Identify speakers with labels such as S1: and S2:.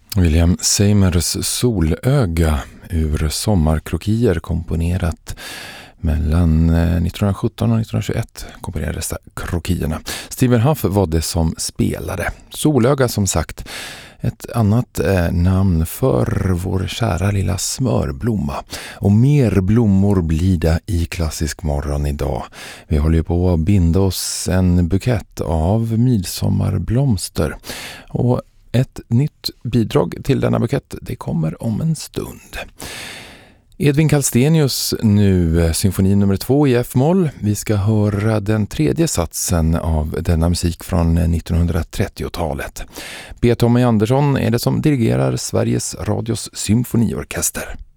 S1: William Seimers Solöga ur Sommarkrokier, komponerat mellan 1917 och 1921 komponerades krokierna. Stephen Hough var det som spelade. Solöga, som sagt, ett annat namn för vår kära lilla smörblomma. Och mer blommor blir det i Klassisk morgon idag. Vi håller ju på att binda oss en bukett av midsommarblomster. Och ett nytt bidrag till denna bukett, det kommer om en stund. Edvin Kallstenius nu, symfoni nummer 2 i F-moll. Vi ska höra den tredje satsen av denna musik från 1930-talet. B. Tommy Andersson är det som dirigerar Sveriges Radios symfoniorkester.